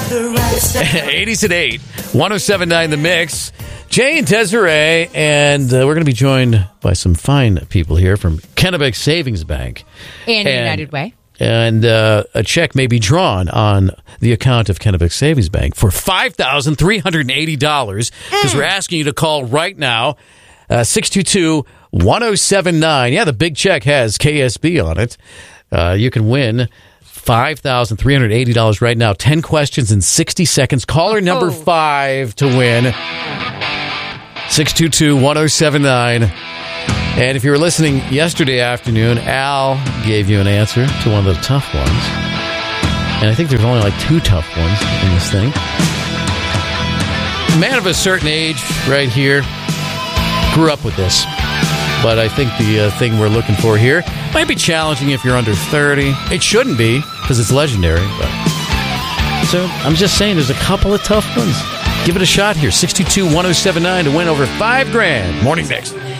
80s at 8, 107.9 The Mix. Jay and Desiree, and we're going to be joined by some fine people here from Kennebec Savings Bank. And United Way. And a check may be drawn on the account of Kennebec Savings Bank for $5,380 because we're asking you to call right now, 622-1079. Yeah, the big check has KSB on it. You can win $5,380 right now. 10 questions in 60 seconds. Caller number 5 to win. 622-1079. And if you were listening yesterday afternoon, Al gave you an answer to one of the tough ones. And I think there's only like 2 tough ones in this thing. A man of a certain age right here grew up with this. But I think the thing we're looking for here might be challenging if you're under 30. It shouldn't be, because it's legendary. But. So I'm just saying there's a couple of tough ones. Give it a shot here. 622-1079 to win over $5,000. Morning Mix.